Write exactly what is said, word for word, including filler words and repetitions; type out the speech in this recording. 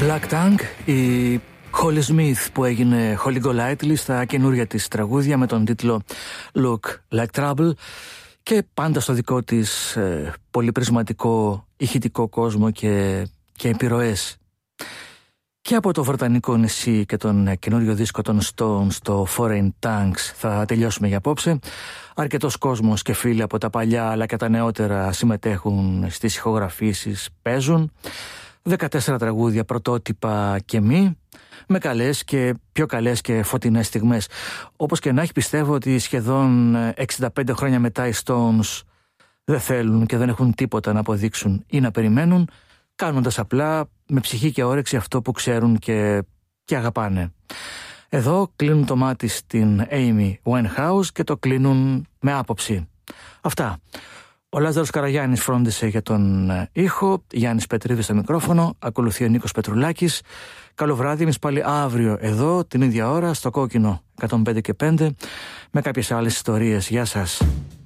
Black Tank, η Holly Smith που έγινε Holly Golightly στα καινούρια της τραγούδια με τον τίτλο Look Like Trouble και πάντα στο δικό της ε, πολύ πρισματικό ηχητικό κόσμο και, και επιρροές. Και από το βρετανικό νησί και τον καινούριο δίσκο των Stones, το Foreign Tanks, θα τελειώσουμε για απόψε. Αρκετός κόσμος και φίλοι από τα παλιά αλλά και τα νεότερα συμμετέχουν στις ηχογραφήσεις, παίζουν. δεκατέσσερα τραγούδια πρωτότυπα και μη, με καλές και πιο καλές και φωτεινές στιγμές. Όπως και να έχει, πιστεύω ότι σχεδόν εξήντα πέντε χρόνια μετά οι Stones δεν θέλουν και δεν έχουν τίποτα να αποδείξουν ή να περιμένουν, κάνοντας απλά με ψυχή και όρεξη αυτό που ξέρουν και, και αγαπάνε. Εδώ κλείνουν το μάτι στην Amy Winehouse και το κλείνουν με άποψη. Αυτά. Ο Λάζαρος Καραγιάννης φρόντισε για τον ήχο, Γιάννης Πετρίδης στο μικρόφωνο, ακολουθεί ο Νίκος Πετρουλάκης. Καλό βράδυ, εμείς πάλι αύριο εδώ, την ίδια ώρα, στο Κόκκινο εκατόν πέντε και πέντε, με κάποιες άλλες ιστορίες. Γεια σας.